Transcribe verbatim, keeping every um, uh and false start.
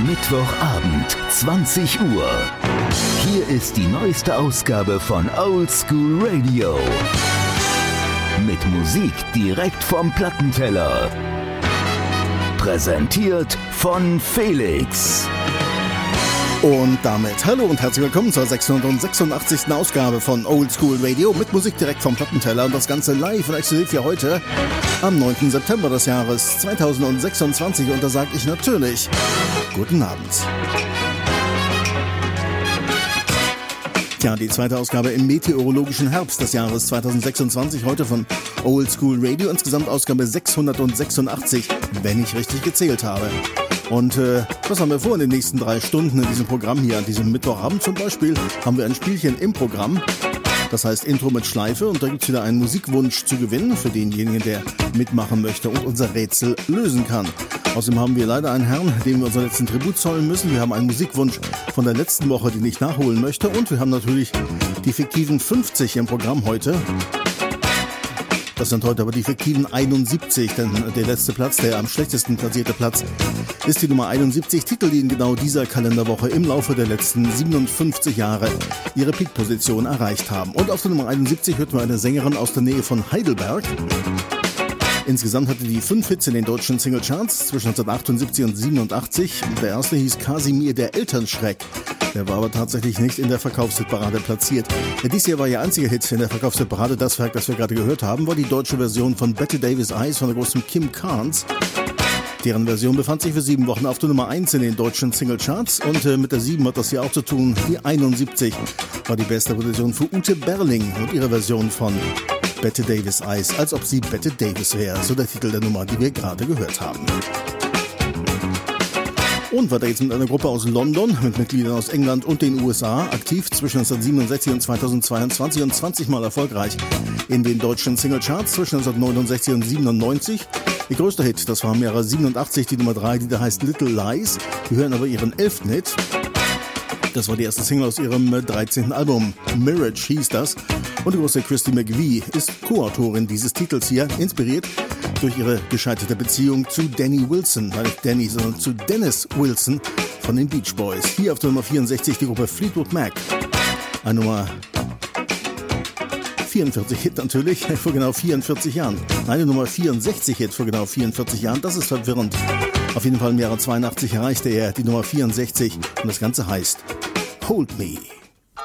Mittwochabend, zwanzig Uhr. Hier ist die neueste Ausgabe von Old School Radio. Mit Musik direkt vom Plattenteller. Präsentiert von Felix. Und damit hallo und herzlich willkommen zur sechshundertsechsundachtzigsten Ausgabe von Old School Radio mit Musik direkt vom Plattenteller und das Ganze live und exklusiv für heute am neunten September des Jahres zweitausendsechsundzwanzig und da sage ich natürlich guten Abend. Tja, die zweite Ausgabe im meteorologischen Herbst des Jahres zweitausendsechsundzwanzig, heute von Old School Radio, insgesamt Ausgabe sechshundertsechsundachtzig, wenn ich richtig gezählt habe. Und äh, was haben wir vor in den nächsten drei Stunden in diesem Programm hier, an diesem Mittwochabend zum Beispiel, haben wir ein Spielchen im Programm, das heißt Intro mit Schleife und da gibt es wieder einen Musikwunsch zu gewinnen für denjenigen, der mitmachen möchte und unser Rätsel lösen kann. Außerdem haben wir leider einen Herrn, dem wir unseren letzten Tribut zollen müssen. Wir haben einen Musikwunsch von der letzten Woche, den ich nachholen möchte und wir haben natürlich die fiktiven fünfzig im Programm heute. Das sind heute aber die fiktiven einundsiebzig, denn der letzte Platz, der am schlechtesten platzierte Platz, ist die Nummer einundsiebzig, Titel, die in genau dieser Kalenderwoche im Laufe der letzten siebenundfünfzig Jahre ihre Peak-Position erreicht haben. Und auf der Nummer einundsiebzig hörten wir eine Sängerin aus der Nähe von Heidelberg. Insgesamt hatte die fünf Hits in den deutschen Singlecharts zwischen neunzehnhundertachtundsiebzig und siebenundachtzig. Der erste hieß Kasimir, der Elternschreck. Der war aber tatsächlich nicht in der Verkaufshitparade platziert. Dies hier war ihr einziger Hit in der Verkaufshitparade. Das Werk, das wir gerade gehört haben, war die deutsche Version von Bette Davis Eyes von der großen Kim Carnes. Deren Version befand sich für sieben Wochen auf der Nummer eins in den deutschen Singlecharts. Und äh, mit der sieben hat das hier auch zu tun. Die einundsiebzig war die beste Position für Ute Berling und ihre Version von Bette Davis Eyes, als ob sie Bette Davis wäre. So der Titel der Nummer, die wir gerade gehört haben. Und weiter geht's mit einer Gruppe aus London, mit Mitgliedern aus England und den U S A, aktiv zwischen neunzehnhundertsiebenundsechzig und zweitausendzweiundzwanzig und zwanzig Mal erfolgreich in den deutschen Singlecharts zwischen neunzehnhundertneunundsechzig und siebenundneunzig. Ihr größter Hit, das war im Jahre siebenundachtzig, die Nummer drei, die da heißt Little Lies. Wir hören aber ihren elften Hit. Das war die erste Single aus ihrem dreizehnten Album. Mirage hieß das. Und die große Christy McVie ist Co-Autorin dieses Titels hier, inspiriert durch ihre gescheiterte Beziehung zu Danny Wilson. Nicht Danny, sondern zu Dennis Wilson von den Beach Boys. Hier auf der Nummer vierundsechzig die Gruppe Fleetwood Mac. Eine Nummer vierundvierzig Hit natürlich, vor genau vierundvierzig Jahren. Eine Nummer vierundsechzig Hit vor genau vierundvierzig Jahren, das ist verwirrend. Auf jeden Fall im Jahre zweiundachtzig erreichte er die Nummer vierundsechzig und das Ganze heißt Hold Me.